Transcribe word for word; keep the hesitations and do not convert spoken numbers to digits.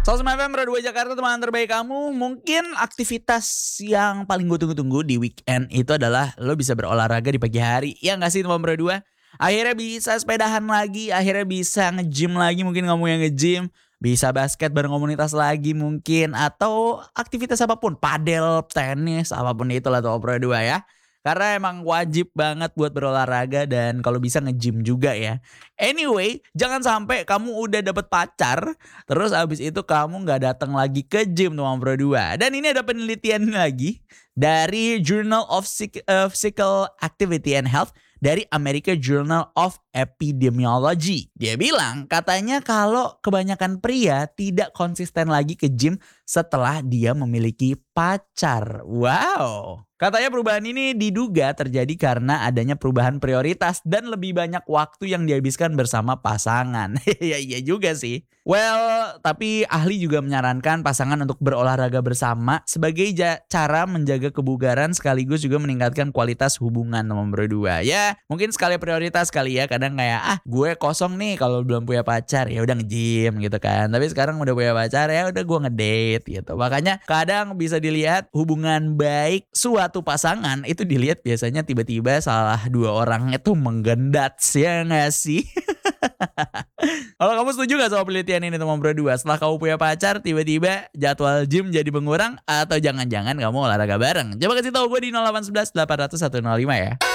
seratus sembilan F M Radio Jakarta, teman terbaik kamu. Mungkin aktivitas yang paling gue tunggu-tunggu di weekend itu adalah lo bisa berolahraga di pagi hari. Ya gak sih teman berdua? Akhirnya bisa sepedahan lagi, akhirnya bisa nge-gym lagi, mungkin kamu yang nge-gym. Bisa basket bareng komunitas lagi mungkin. Atau aktivitas apapun, padel, tenis, apapun itulah teman berdua ya. Karena emang wajib banget buat berolahraga dan kalau bisa nge-gym juga ya. Anyway, jangan sampai kamu udah dapet pacar, terus abis itu kamu nggak datang lagi ke gym teman berdua. Dan ini ada penelitian lagi dari Journal of Psych- uh, Physical Activity and Health dari American Journal of Epidemiology. Dia bilang katanya kalau kebanyakan pria tidak konsisten lagi ke gym setelah dia memiliki pacar. Wow. Katanya perubahan ini diduga terjadi karena adanya perubahan prioritas dan lebih banyak waktu yang dihabiskan bersama pasangan. Ya iya juga sih. Well, tapi ahli juga menyarankan pasangan untuk berolahraga bersama sebagai ja- cara menjaga kebugaran sekaligus juga meningkatkan kualitas hubungan teman berdua. Ya, mungkin sekali prioritas kali ya. Kadang kayak ah gue kosong nih kalau belum punya pacar, ya udah nge-gym gitu kan. Tapi sekarang udah punya pacar, ya udah gue ngedate gitu. Makanya kadang bisa dilihat hubungan baik suatu pasangan itu dilihat biasanya tiba-tiba salah dua orang itu menggendat, ya nggak sih? Kalau kamu setuju gak sama penelitian ini teman berdua? Setelah kamu punya pacar tiba-tiba jadwal gym jadi berkurang, atau jangan-jangan kamu olahraga bareng? Coba kasih tahu gue di nol delapan satu satu delapan nol nol satu nol lima ya.